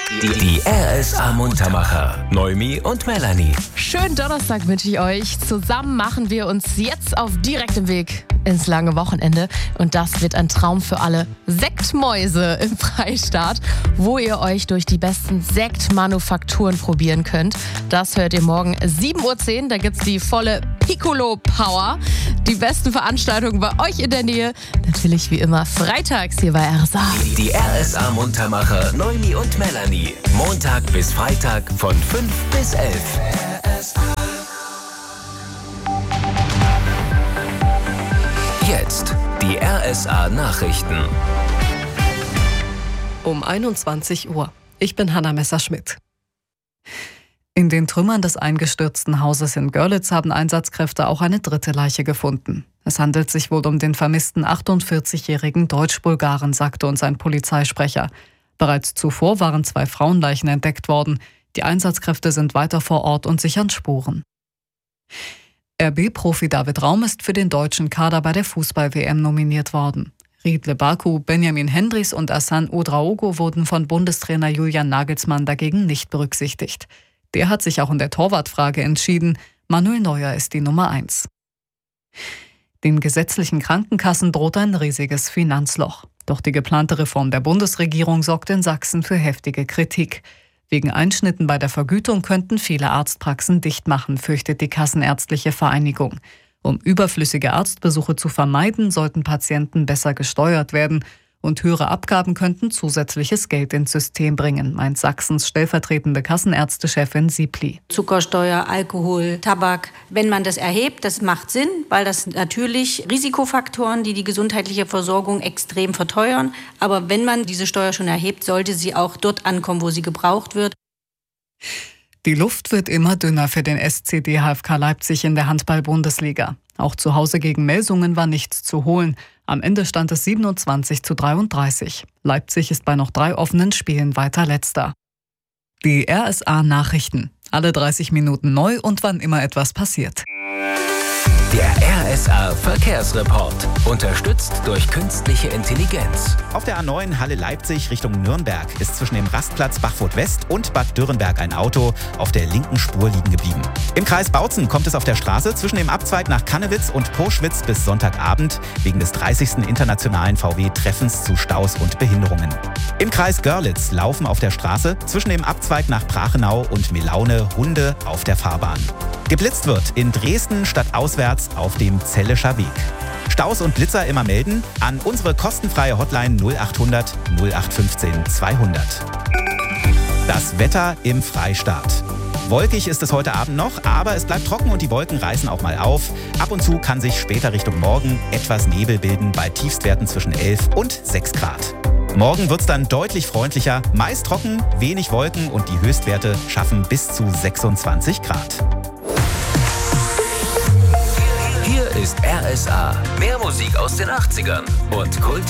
Die RSA Muntermacher. Noemi und Melanie. Schönen Donnerstag wünsche ich euch. Zusammen machen wir uns jetzt auf direktem Weg ins lange Wochenende. Und das wird ein Traum für alle Sektmäuse im Freistaat, wo ihr euch durch die besten Sektmanufakturen probieren könnt. Das hört ihr morgen 7.10 Uhr. Da gibt's die volle Piccolo Power. Die besten Veranstaltungen bei euch in der Nähe. Natürlich wie immer freitags hier bei RSA. Die RSA Muntermacher Noemi und Melanie. Montag bis Freitag von 5 bis 11. Jetzt die RSA Nachrichten. Um 21 Uhr. Ich bin Hanna Messerschmidt. In den Trümmern des eingestürzten Hauses in Görlitz haben Einsatzkräfte auch eine dritte Leiche gefunden. Es handelt sich wohl um den vermissten 48-jährigen Deutsch-Bulgaren, sagte uns ein Polizeisprecher. Bereits zuvor waren 2 Frauenleichen entdeckt worden. Die Einsatzkräfte sind weiter vor Ort und sichern Spuren. RB-Profi David Raum ist für den deutschen Kader bei der Fußball-WM nominiert worden. Riedle Baku, Benjamin Hendricks und Hassan Ouedraogo wurden von Bundestrainer Julian Nagelsmann dagegen nicht berücksichtigt. Der hat sich auch in der Torwartfrage entschieden. Manuel Neuer ist die Nummer 1. Den gesetzlichen Krankenkassen droht ein riesiges Finanzloch. Doch die geplante Reform der Bundesregierung sorgt in Sachsen für heftige Kritik. Wegen Einschnitten bei der Vergütung könnten viele Arztpraxen dicht machen, fürchtet die Kassenärztliche Vereinigung. Um überflüssige Arztbesuche zu vermeiden, sollten Patienten besser gesteuert werden. Und höhere Abgaben könnten zusätzliches Geld ins System bringen, meint Sachsens stellvertretende Kassenärztechefin Siepli. Zuckersteuer, Alkohol, Tabak. Wenn man das erhebt, das macht Sinn, weil das natürlich Risikofaktoren, die die gesundheitliche Versorgung extrem verteuern. Aber wenn man diese Steuer schon erhebt, sollte sie auch dort ankommen, wo sie gebraucht wird. Die Luft wird immer dünner für den SCD HFK Leipzig in der Handball-Bundesliga. Auch zu Hause gegen Melsungen war nichts zu holen. Am Ende stand es 27:33. Leipzig ist bei noch 3 offenen Spielen weiter Letzter. Die RSA Nachrichten. Alle 30 Minuten neu und wann immer etwas passiert. Der RSA Verkehrsreport. Unterstützt durch künstliche Intelligenz. Auf der A9 Halle Leipzig Richtung Nürnberg ist zwischen dem Rastplatz Bachfurt West und Bad Dürrenberg ein Auto auf der linken Spur liegen geblieben. Im Kreis Bautzen kommt es auf der Straße zwischen dem Abzweig nach Kannewitz und Poschwitz bis Sonntagabend wegen des 30. internationalen VW-Treffens zu Staus und Behinderungen. Im Kreis Görlitz laufen auf der Straße zwischen dem Abzweig nach Brachenau und Melaune Hunde auf der Fahrbahn. Geblitzt wird in Dresden stadtauswärts auf dem Zellischer Weg. Staus und Blitzer immer melden an unsere kostenfreie Hotline 0800 0815 200. Das Wetter im Freistaat. Wolkig ist es heute Abend noch, aber es bleibt trocken und die Wolken reißen auch mal auf. Ab und zu kann sich später Richtung Morgen etwas Nebel bilden bei Tiefstwerten zwischen 11 und 6 Grad. Morgen wird es dann deutlich freundlicher, meist trocken, wenig Wolken und die Höchstwerte schaffen bis zu 26 Grad. Hier ist RSA. Mehr Musik aus den 80ern und Kult.